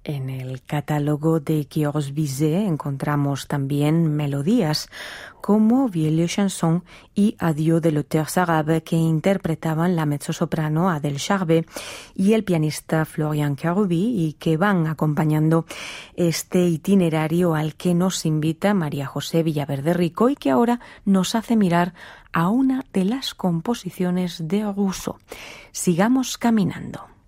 En el catálogo de Georges Bizet encontramos también melodías como Vieille Chanson y Adieu de l'auteur arabe, que interpretaban la mezzosoprano Adèle Charbet y el pianista Florian Karoubi, y que van acompañando este itinerario al que nos invita María José Villaverde Rico y que ahora nos hace mirar a una de las composiciones de Rousseau. Sigamos caminando.